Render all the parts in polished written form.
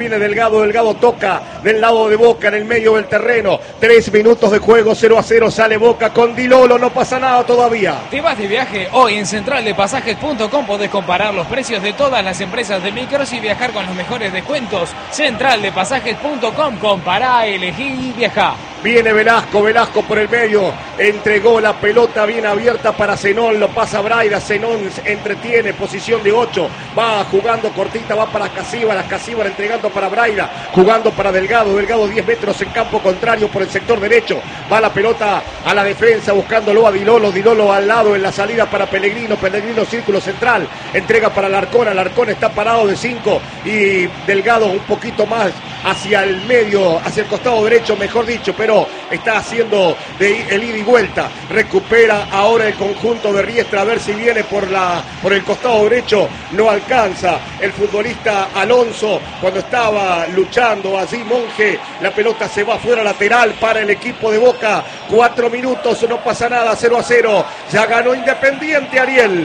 Viene Delgado, Delgado toca del lado de Boca en el medio del terreno. 3 minutos de juego, 0-0, sale Boca con Di Lolo, no pasa nada todavía. ¿Te vas de viaje? Hoy en centraldepasajes.com podés comparar los precios de todas las empresas de micros y viajar con los mejores descuentos. Centraldepasajes.com, compará, elegí y viajá. Viene Velasco, Velasco por el medio, entregó la pelota bien abierta para Zenón, lo pasa Braida, Zenón entretiene, posición de 8, va jugando cortita, va para Casíbar, Casíbar entregando para Braida, jugando para Delgado, Delgado 10 metros en campo contrario por el sector derecho, va la pelota a la defensa buscándolo a Di Lolo, Di Lolo al lado en la salida para Pellegrino, Pellegrino círculo central, entrega para Alarcón, Alarcón está parado de 5 y Delgado un poquito más hacia el medio, hacia el costado derecho, mejor dicho, pero está haciendo el ida y vuelta. Recupera ahora el conjunto de Riestra, a ver si viene por el costado derecho. No alcanza el futbolista Alonso cuando estaba luchando allí Monje. La pelota se va fuera lateral para el equipo de Boca. 4 minutos, no pasa nada, 0-0. Ya ganó Independiente, Ariel.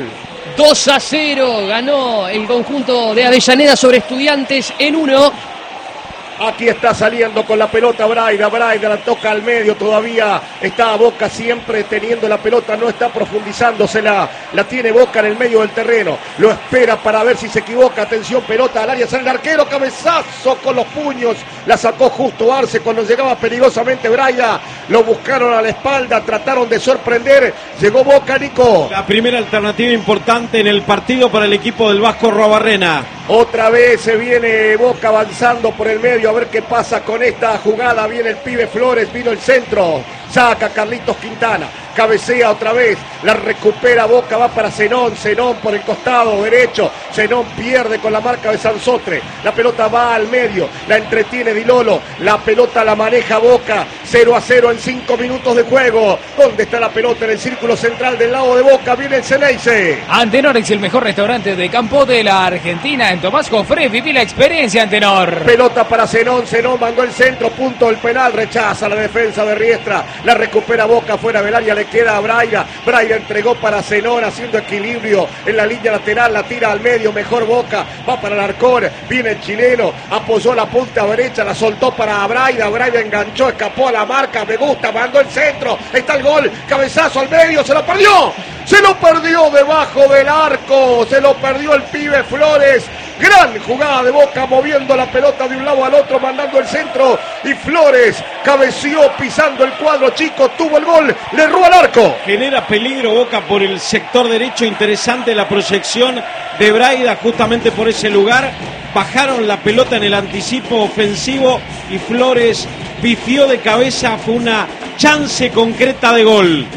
2-0 ganó el conjunto de Avellaneda sobre Estudiantes en 1. Aquí está saliendo con la pelota Braida, Braida la toca al medio, todavía está Boca siempre teniendo la pelota, no está profundizándosela, la tiene Boca en el medio del terreno, lo espera para ver si se equivoca, atención, pelota al área, sale el arquero, cabezazo con los puños, la sacó justo Arce cuando llegaba peligrosamente Braida, lo buscaron a la espalda, trataron de sorprender, llegó Boca, Nico. La primera alternativa importante en el partido para el equipo del Vasco Arruabarrena. Otra vez se viene Boca avanzando por el medio, a ver qué pasa con esta jugada. Viene el pibe Flores, vino el centro, saca Carlitos Quintana, cabecea otra vez, la recupera Boca, va para Zenón, Zenón por el costado derecho, Zenón pierde con la marca de Sansotre, la pelota va al medio, la entretiene Di Lolo, la pelota la maneja Boca, 0-0 en 5 minutos de juego. ¿Dónde está la pelota? En el círculo central del lado de Boca, viene el Ceneice. Antenor es el mejor restaurante de campo de la Argentina. En Tomás Cofré, viví la experiencia, Antenor. Pelota para Zenón, Zenón mandó el centro, punto del penal, rechaza la defensa de Riestra, la recupera Boca fuera del área, le queda a Braida, Braida entregó para Zenón haciendo equilibrio en la línea lateral, la tira al medio, mejor Boca, va para Alarcón, viene el chileno, apoyó la punta derecha, la soltó para Braida, Braida enganchó, escapó a la marca, me gusta, mandó el centro, está el gol, cabezazo al medio, se lo perdió debajo del arco, se lo perdió el pibe Flores. Gran jugada de Boca moviendo la pelota de un lado al otro, mandando el centro y Flores cabeció pisando el cuadro chico, tuvo el gol, le erró al arco. Genera peligro Boca por el sector derecho, interesante la proyección de Braida justamente por ese lugar. Bajaron la pelota en el anticipo ofensivo y Flores pifió de cabeza, fue una chance concreta de gol.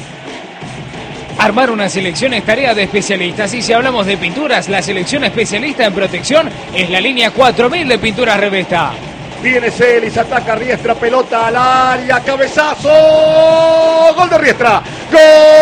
Armar una selección es tarea de especialistas y si hablamos de pinturas, la selección especialista en protección es la línea 4000 de Pinturas Revesta. Viene Celis, ataca Riestra, pelota al área, cabezazo, gol de Riestra, gol.